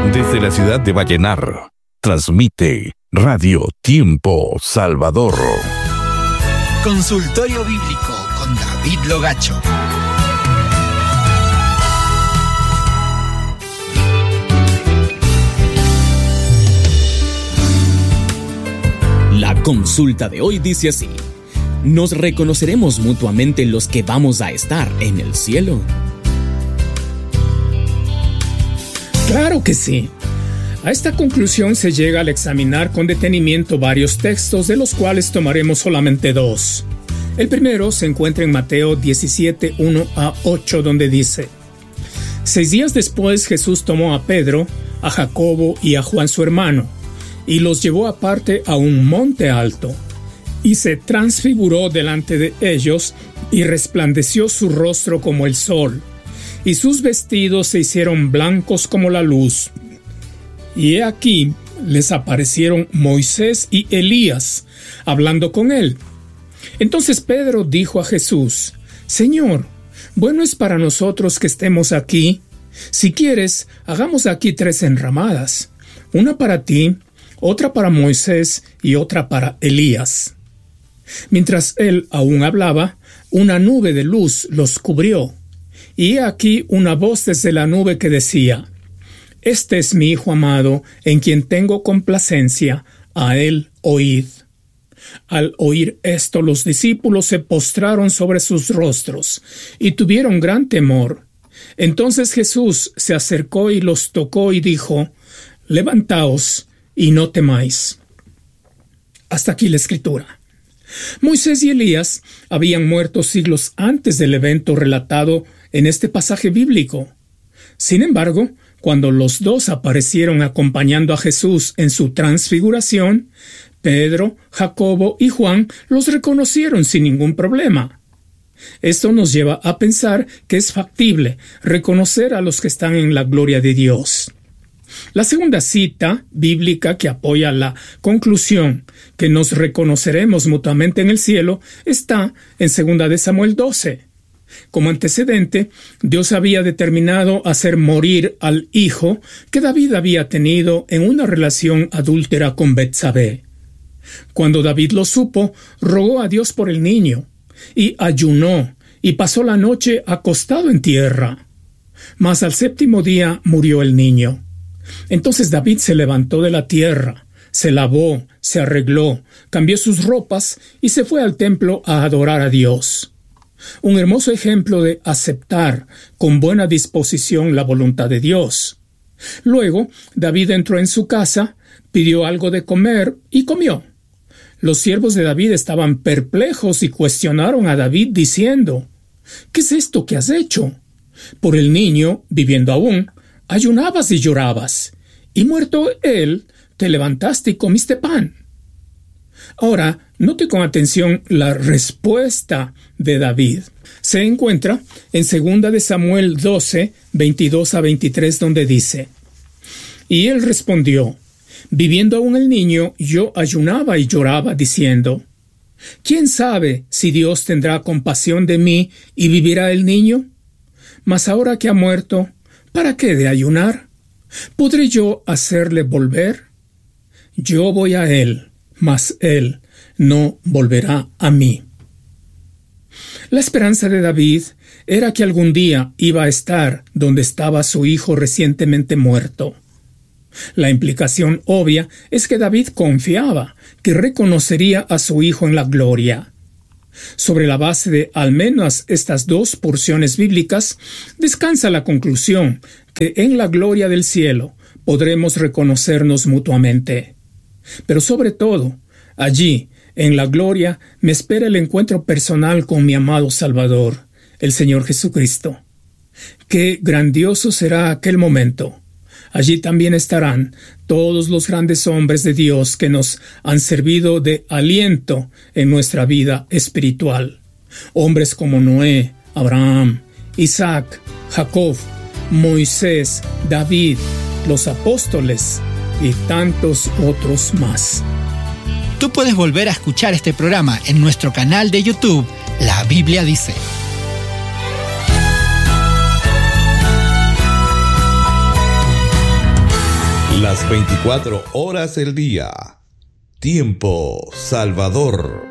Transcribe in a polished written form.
Desde la ciudad de Vallenar, transmite Radio Tiempo Salvador. Consultorio Bíblico con David Logacho. La consulta de hoy dice así: ¿nos reconoceremos mutuamente los que vamos a estar en el cielo? Claro que sí. A esta conclusión se llega al examinar con detenimiento varios textos, de los cuales tomaremos solamente dos. El primero se encuentra en Mateo 17, 1-8, donde dice: 6 días después Jesús tomó a Pedro, a Jacobo y a Juan su hermano, y los llevó aparte a un monte alto, y se transfiguró delante de ellos, y resplandeció su rostro como el sol, y sus vestidos se hicieron blancos como la luz. Y he aquí les aparecieron Moisés y Elías, hablando con él. Entonces Pedro dijo a Jesús: Señor, bueno es para nosotros que estemos aquí. Si quieres, hagamos aquí 3 enramadas, una para ti, otra para Moisés y otra para Elías. Mientras él aún hablaba, una nube de luz los cubrió, y he aquí una voz desde la nube que decía: Este es mi Hijo amado, en quien tengo complacencia, a él oíd. Al oír esto, los discípulos se postraron sobre sus rostros, y tuvieron gran temor. Entonces Jesús se acercó y los tocó y dijo: Levantaos y no temáis. Hasta aquí la escritura. Moisés y Elías habían muerto siglos antes del evento relatado en este pasaje bíblico. Sin embargo, cuando los dos aparecieron acompañando a Jesús en su transfiguración, Pedro, Jacobo y Juan los reconocieron sin ningún problema. Esto nos lleva a pensar que es factible reconocer a los que están en la gloria de Dios. La segunda cita bíblica que apoya la conclusión que nos reconoceremos mutuamente en el cielo está en 2 Samuel 12. Como antecedente, Dios había determinado hacer morir al hijo que David había tenido en una relación adúltera con Betsabé. Cuando David lo supo, rogó a Dios por el niño, y ayunó, y pasó la noche acostado en tierra. Mas al 7º día murió el niño. Entonces David se levantó de la tierra, se lavó, se arregló, cambió sus ropas y se fue al templo a adorar a Dios. Un hermoso ejemplo de aceptar con buena disposición la voluntad de Dios. Luego, David entró en su casa, pidió algo de comer y comió. Los siervos de David estaban perplejos y cuestionaron a David diciendo: ¿Qué es esto que has hecho? Por el niño, viviendo aún, ayunabas y llorabas, y muerto él, te levantaste y comiste pan. Ahora, note con atención la respuesta de David. Se encuentra en 2 Samuel 12, 22-23, donde dice: Y él respondió: Viviendo aún el niño, yo ayunaba y lloraba, diciendo: ¿Quién sabe si Dios tendrá compasión de mí y vivirá el niño? Mas ahora que ha muerto, ¿para qué de ayunar? ¿Podré yo hacerle volver? Yo voy a él, mas él no volverá a mí. La esperanza de David era que algún día iba a estar donde estaba su hijo recientemente muerto. La implicación obvia es que David confiaba que reconocería a su hijo en la gloria. Sobre la base de al menos estas 2 porciones bíblicas, descansa la conclusión que en la gloria del cielo podremos reconocernos mutuamente. Pero sobre todo, allí, en la gloria, me espera el encuentro personal con mi amado Salvador, el Señor Jesucristo. ¡Qué grandioso será aquel momento! Allí también estarán todos los grandes hombres de Dios que nos han servido de aliento en nuestra vida espiritual. Hombres como Noé, Abraham, Isaac, Jacob, Moisés, David, los apóstoles y tantos otros más. Tú puedes volver a escuchar este programa en nuestro canal de YouTube, La Biblia Dice. Las 24 horas del día. Tiempo Salvador.